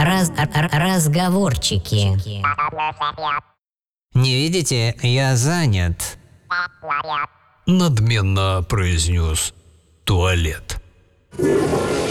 Разговорчики. Не видите, я занят. Надменно произнес туалет.